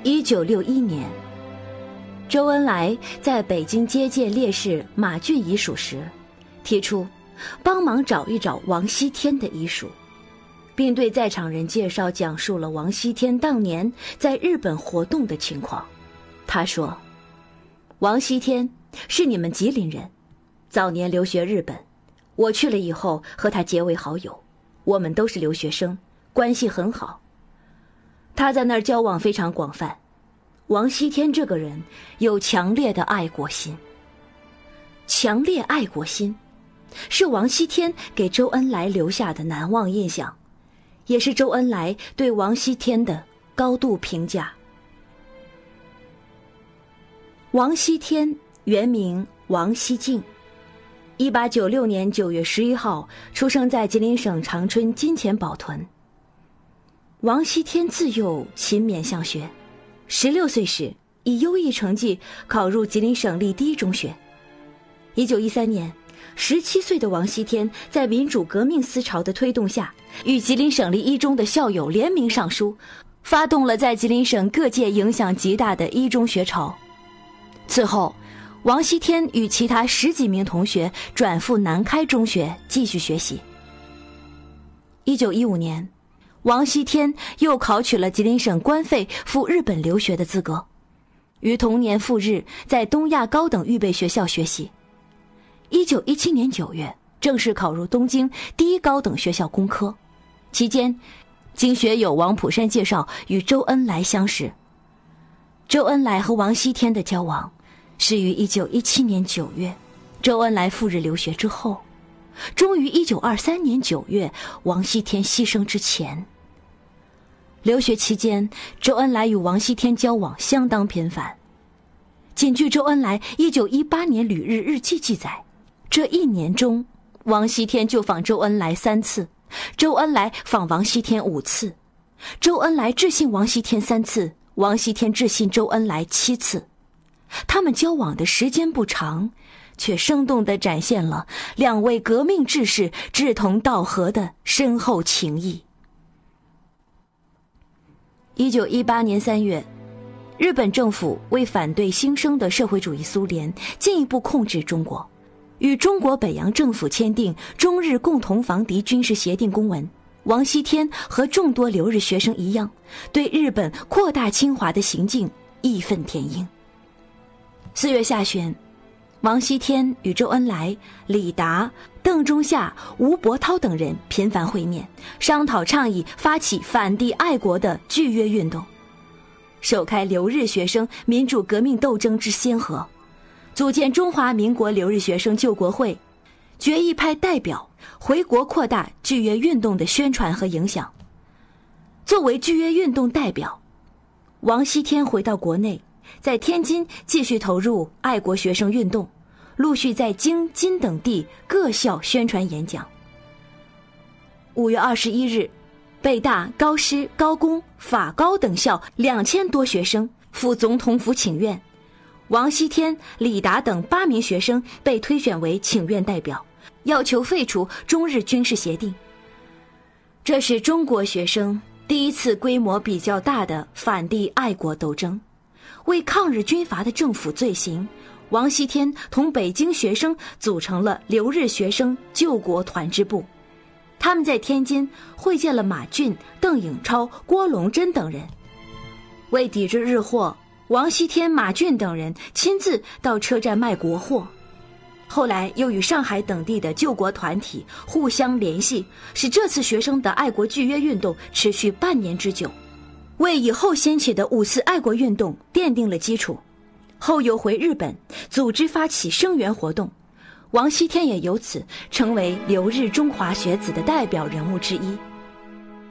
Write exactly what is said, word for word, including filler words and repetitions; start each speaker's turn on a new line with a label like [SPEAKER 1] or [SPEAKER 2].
[SPEAKER 1] 一九六一年，周恩来在北京接见烈士马俊遗属时，提出帮忙找一找王锡天的遗属，并对在场人介绍讲述了王锡天当年在日本活动的情况。他说，王锡天是你们吉林人，早年留学日本，我去了以后和他结为好友，我们都是留学生，关系很好。他在那儿交往非常广泛。王锡天这个人有强烈的爱国心，强烈爱国心是王锡天给周恩来留下的难忘印象，也是周恩来对王锡天的高度评价。王锡天原名王锡敬，一八九六年九月十一号出生在吉林省长春金钱堡屯。王锡天自幼勤勉向学，十六岁时以优异成绩考入吉林省立第一中学。一九一三年，十七岁的王锡天在民主革命思潮的推动下，与吉林省立一中的校友联名上书，发动了在吉林省各界影响极大的一中学潮。此后，王锡天与其他十几名同学转赴南开中学继续学习。一九一五年，王锡天又考取了吉林省官费赴日本留学的资格，于同年赴日，在东亚高等预备学校学习。一九一七年九月，正式考入东京第一高等学校工科，期间经学友王普山介绍与周恩来相识。周恩来和王锡天的交往是于一九一七年九月，周恩来赴日留学之后，终于一九二三年九月王锡天牺牲之前。留学期间，周恩来与王锡天交往相当频繁。仅据周恩来一九一八年旅日日记记载，这一年中，王锡天就访周恩来三次，周恩来访王锡天五次，周恩来致信王锡天三次，王锡天致信周恩来七次。他们交往的时间不长，却生动地展现了两位革命志士志同道合的深厚情谊。一九一八年三月，日本政府为反对兴生的社会主义苏联进一步控制中国，与中国北洋政府签订中日共同防敌军事协定公文。王锡天和众多留日学生一样，对日本扩大侵华的行径义愤填膺。四月下旬，王锡天与周恩来、李达、邓中夏、吴伯涛等人频繁会面，商讨倡议发起反帝爱国的拒约运动，首开留日学生民主革命斗争之先河，组建中华民国留日学生救国会，决议派代表回国扩大拒约运动的宣传和影响。作为拒约运动代表，王锡天回到国内，在天津继续投入爱国学生运动，陆续在京津等地各校宣传演讲。五月二十一日，北大、高师、高工、法高等校两千多学生赴总统府请愿，王锡天、李达等八名学生被推选为请愿代表，要求废除中日军事协定。这是中国学生第一次规模比较大的反帝爱国斗争。为抗日军阀的政府罪行，王锡天同北京学生组成了留日学生救国团支部。他们在天津会见了马俊、邓颖超、郭龙珍等人。为抵制日货，王锡天、马俊等人亲自到车站卖国货。后来又与上海等地的救国团体互相联系，使这次学生的爱国拒约运动持续半年之久，为以后掀起的五四爱国运动奠定了基础。后又回日本组织发起声援活动，王锡天也由此成为留日中华学子的代表人物之一。